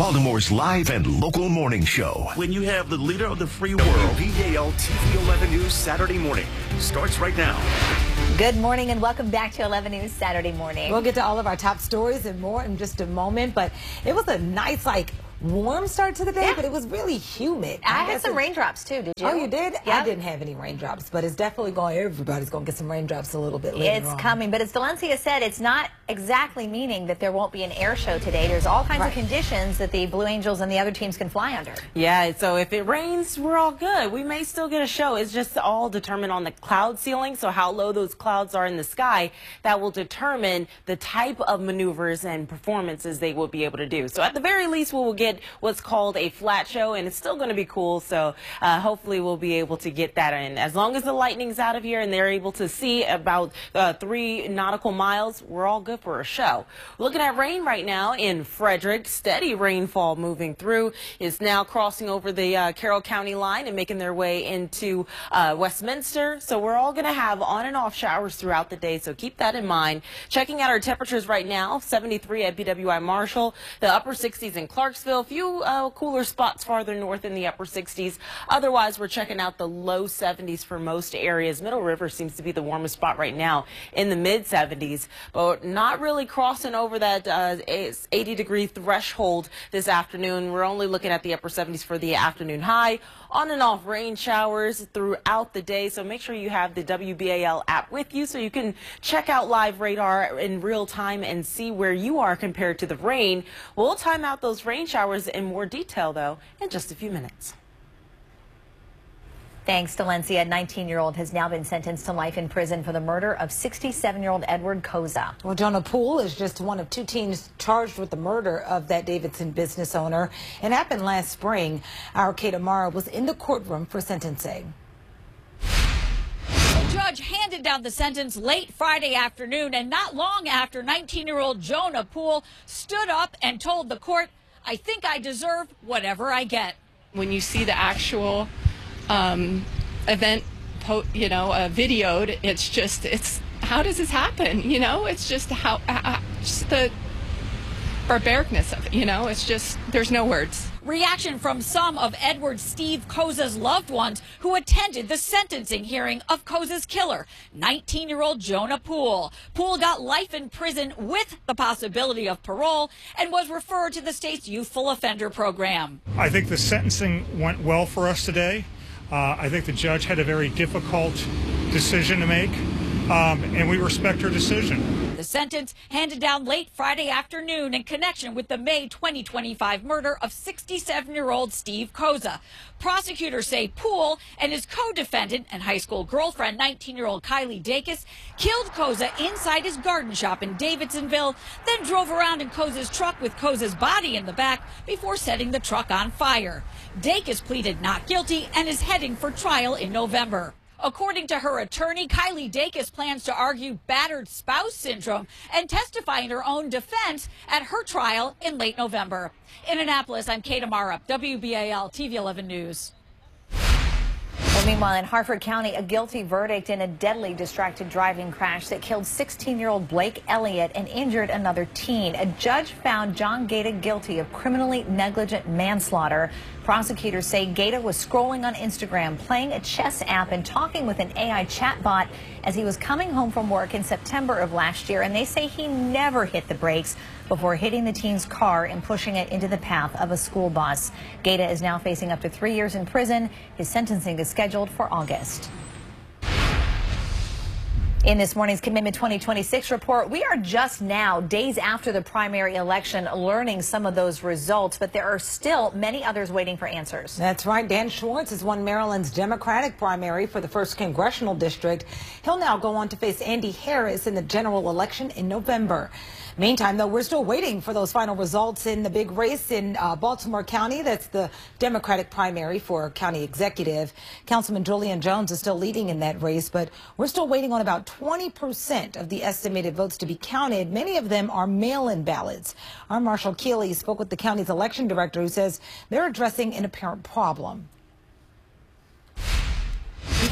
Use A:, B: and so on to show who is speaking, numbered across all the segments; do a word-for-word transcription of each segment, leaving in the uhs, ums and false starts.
A: Baltimore's live and local morning show.
B: When you have the leader of the free world,
C: W B A L T V eleven News Saturday morning starts right now.
D: Good morning and welcome back to eleven News Saturday morning.
E: We'll get to all of our top stories and more in just a moment, but it was a nice, like, warm start to the day, yeah. but it was really humid.
D: I, I had some raindrops too, did you?
E: Oh, you did?
D: Yep.
E: I didn't have any raindrops, but it's definitely going, everybody's going to get some raindrops a little bit later
D: It's
E: on.
D: coming, but as Delencia said, it's not exactly meaning that there won't be an air show today. There's all kinds right. of conditions that the Blue Angels and the other teams can fly under.
F: Yeah, so if it rains, we're all good. We may still get a show. It's just all determined on the cloud ceiling, so how low those clouds are in the sky, that will determine the type of maneuvers and performances they will be able to do. So at the very least, we will get what's called a flat show, and it's still going to be cool, so uh, hopefully we'll be able to get that in. As long as the lightning's out of here and they're able to see about uh, three nautical miles, we're all good for a show. Looking at rain right now in Frederick, steady rainfall moving through. Is now crossing over the uh, Carroll County line and making their way into uh, Westminster, so we're all going to have on and off showers throughout the day, so keep that in mind. Checking out our temperatures right now, seventy-three at B W I Marshall, the upper sixties in Clarksville, a few uh, cooler spots farther north in the upper sixties. Otherwise, we're checking out the low seventies for most areas. Middle River seems to be the warmest spot right now in the mid seventies, but not really crossing over that uh, eighty degree threshold this afternoon. We're only looking at the upper seventies for the afternoon high. On and off rain showers throughout the day, so make sure you have the W B A L app with you so you can check out live radar in real time and see where you are compared to the rain. We'll time out those rain showers in more detail, though, in just a few minutes.
D: Thanks, Delencia. A nineteen-year-old has now been sentenced to life in prison for the murder of sixty-seven-year-old Edward Koza.
E: Well, Jonah Poole is just one of two teens charged with the murder of that Davidson business owner. It happened last spring. Our Kate Amara was in the courtroom for sentencing.
G: The judge handed down the sentence late Friday afternoon, and not long after, nineteen-year-old Jonah Poole stood up and told the court, "I think I deserve whatever I get."
H: When you see the actual um, event, po you know, uh, videoed, it's just, it's, how does this happen? You know, it's just how, uh, just the barbaricness of it, you know, it's just, there's no words.
G: Reaction from some of Edward Steve Koza's loved ones who attended the sentencing hearing of Koza's killer, nineteen-year-old Jonah Poole. Poole got life in prison with the possibility of parole and was referred to the state's youthful offender program.
I: I think the sentencing went well for us today. Uh, I think the judge had a very difficult decision to make, um, and we respect her decision.
G: The sentence handed down late Friday afternoon in connection with the May twenty twenty-five murder of sixty-seven-year-old Steve Koza. Prosecutors say Poole and his co-defendant and high school girlfriend, nineteen-year-old Kylie Dacus, killed Koza inside his garden shop in Davidsonville, then drove around in Koza's truck with Koza's body in the back before setting the truck on fire. Dacus pleaded not guilty and is heading for trial in November. According to her attorney, Kylie Dacus plans to argue battered spouse syndrome and testify in her own defense at her trial in late November. In Annapolis, I'm Kate Amara, W B A L T V eleven News.
D: Well, meanwhile, in Harford County, a guilty verdict in a deadly distracted driving crash that killed sixteen-year-old Blake Elliott and injured another teen. A judge found John Gaeta guilty of criminally negligent manslaughter. Prosecutors say Gaeta was scrolling on Instagram, playing a chess app, and talking with an A I chatbot as he was coming home from work in September of last year. And they say he never hit the brakes before hitting the teen's car and pushing it into the path of a school bus. Gaeta is now facing up to three years in prison. His sentencing is scheduled for August. In this morning's Commitment twenty twenty-six report, we are just now, days after the primary election, learning some of those results, but there are still many others waiting for answers.
E: That's right. Dan Schwartz has won Maryland's Democratic primary for the first congressional district. He'll now go on to face Andy Harris in the general election in November. Meantime, though, we're still waiting for those final results in the big race in uh, Baltimore County. That's the Democratic primary for county executive. Councilman Julian Jones is still leading in that race, but we're still waiting on about twenty percent of the estimated votes to be counted. Many of them are mail-in ballots. Our Marshall Keeley spoke with the county's election director, who says they're addressing an apparent problem.
J: We've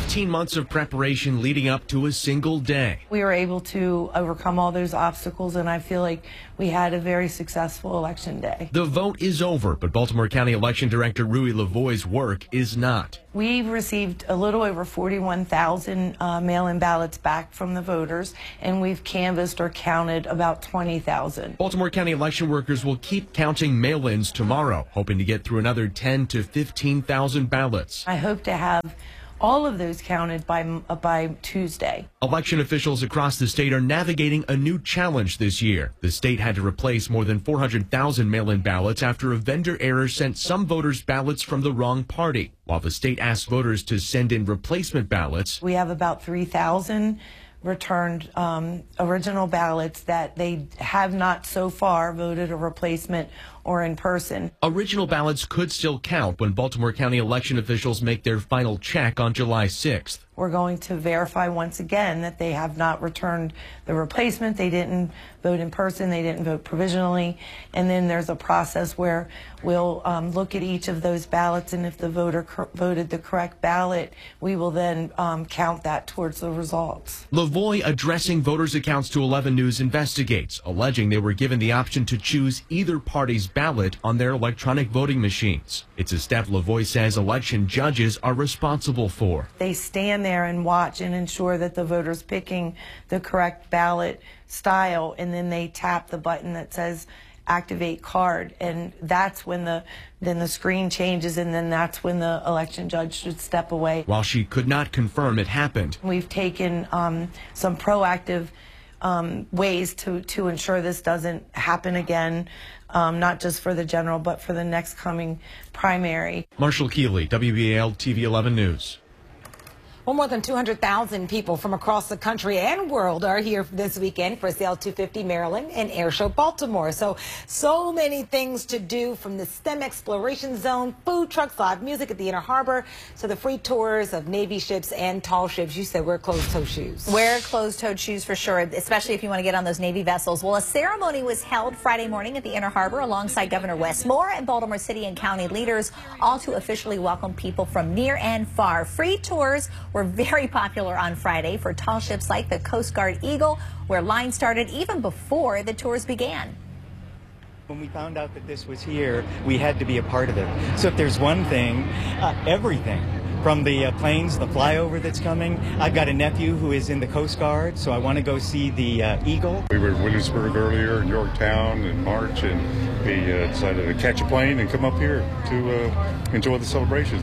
J: fifteen months of preparation leading up to a single day.
K: We were able to overcome all those obstacles, and I feel like we had a very successful election day.
J: The vote is over, but Baltimore County Election Director Rui Lavoie's work is not.
K: We've received a little over forty-one thousand uh, mail-in ballots back from the voters, and we've canvassed or counted about twenty thousand.
J: Baltimore County election workers will keep counting mail-ins tomorrow, hoping to get through another ten to fifteen thousand ballots.
K: I hope to have all of those counted by uh, by Tuesday.
J: Election officials across the state are navigating a new challenge this year. The state had to replace more than four hundred thousand mail-in ballots after a vendor error sent some voters ballots from the wrong party. While the state asked voters to send in replacement ballots,
K: we have about three thousand returned um, original ballots that they have not so far voted a replacement or in person.
J: Original ballots could still count when Baltimore County election officials make their final check on July sixth.
K: We're going to verify once again that they have not returned the replacement. They didn't vote in person. They didn't vote provisionally. And then there's a process where we'll um, look at each of those ballots, and if the voter voted the correct ballot, we will then um, count that towards the results.
J: Lavoie, addressing voters' accounts to eleven News, investigates, alleging they were given the option to choose either party's ballot on their electronic voting machines. It's a step Lavoie says election judges are responsible for.
K: They stand there and watch and ensure that the voter's picking the correct ballot style, and then they tap the button that says activate card, and that's when the then the screen changes, and then that's when the election judge should step away.
J: While she could not confirm it happened,
K: we've taken um, some proactive um, ways to to ensure this doesn't happen again, um, not just for the general but for the next coming primary.
J: Marshall Keeley, W B A L T V eleven News.
E: Well, more than two hundred thousand people from across the country and world are here this weekend for Sail two fifty Maryland and Air Show Baltimore. So, so many things to do, from the STEM Exploration Zone, food trucks, live music at the Inner Harbor, to the free tours of Navy ships and tall ships. You said wear closed-toed shoes.
D: Wear closed-toed shoes for sure, especially if you want to get on those Navy vessels. Well, a ceremony was held Friday morning at the Inner Harbor alongside Governor Wes Moore and Baltimore City and County leaders, all to officially welcome people from near and far. Free tours were very popular on Friday for tall ships like the Coast Guard Eagle, where lines started even before the tours began.
L: When we found out that this was here, we had to be a part of it. So if there's one thing, uh, everything. From the uh, planes, the flyover that's coming. I've got a nephew who is in the Coast Guard, so I want to go see the uh, Eagle.
M: We were in Williamsburg earlier, in Yorktown in March, and we uh, decided to catch a plane and come up here to uh, enjoy the celebration.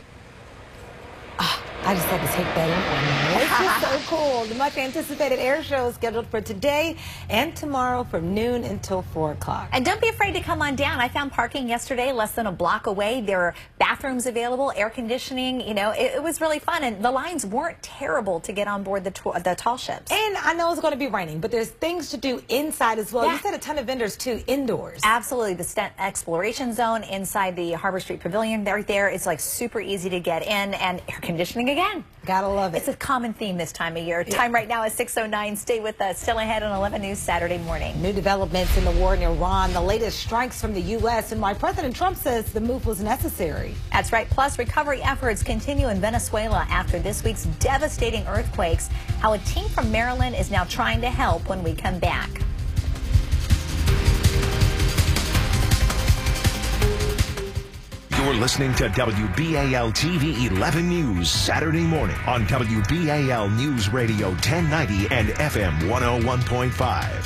E: I just had to take that in. It's just so cool. The much anticipated air show is scheduled for today and tomorrow from noon until four o'clock.
D: And don't be afraid to come on down. I found parking yesterday less than a block away. There are bathrooms available, air conditioning. You know, it, it was really fun. And the lines weren't terrible to get on board the, the tall ships.
E: And I know it's going to be raining, but there's things to do inside as well.
D: Yeah.
E: You said a ton of vendors, too, indoors.
D: Absolutely. The STEM Exploration Zone inside the Harbor Street Pavilion right there. It's like super easy to get in, and air conditioning again.
E: Gotta love it.
D: It's a common theme this time of year. Yeah. Time right now is six oh nine. Stay with us. Still ahead on eleven News Saturday morning.
E: New developments in the war in Iran, the latest strikes from the U S, and why President Trump says the move was necessary.
D: That's right. Plus, recovery efforts continue in Venezuela after this week's devastating earthquakes. How a team from Maryland is now trying to help when we come back.
A: You're listening to W B A L T V eleven News Saturday morning on W B A L News Radio ten ninety and F M one oh one point five.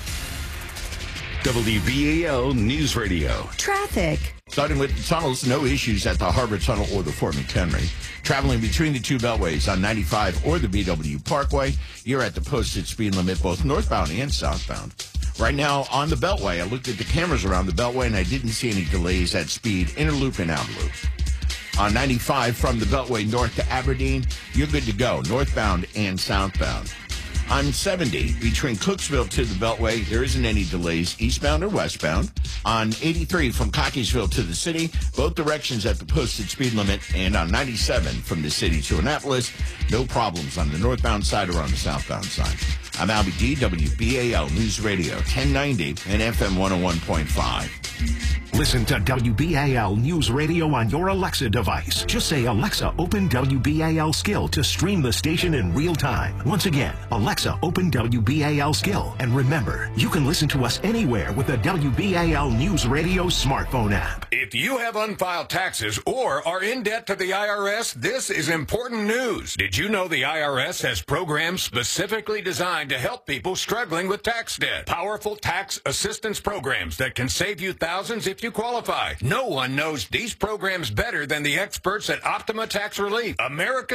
B: W B A L News Radio.
N: Traffic.
B: Starting with the tunnels, no issues at the Harbor Tunnel or the Fort McHenry. Traveling between the two beltways on ninety-five or the B W Parkway, you're at the posted speed limit both northbound and southbound. Right now on the Beltway, I looked at the cameras around the Beltway and I didn't see any delays at speed, inner loop and outer loop. On ninety-five from the Beltway north to Aberdeen, you're good to go, northbound and southbound. On seventy, between Cooksville to the Beltway, there isn't any delays, eastbound or westbound. On eighty-three from Cockeysville to the city, both directions at the posted speed limit. And on ninety-seven from the city to Annapolis, no problems on the northbound side or on the southbound side. I'm Albie D, W B A L News Radio ten ninety and F M one oh one point five.
A: Listen to W B A L News Radio on your Alexa device. Just say, Alexa, open W B A L Skill to stream the station in real time. Once again, Alexa, open W B A L Skill. And remember, you can listen to us anywhere with the W B A L News Radio smartphone app.
N: If you have unfiled taxes or are in debt to the I R S, this is important news. Did you know the I R S has programs specifically designed to help people struggling with tax debt? Powerful tax assistance programs that can save you thousands if you qualify. No one knows these programs better than the experts at Optima Tax Relief, America.